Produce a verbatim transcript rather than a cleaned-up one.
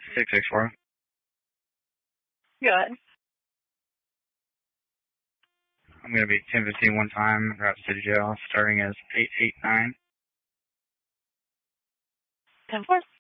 six six four. Go ahead. I'm going to be ten fifteen one time, route to City Jail, starting as eight eight nine. ten four.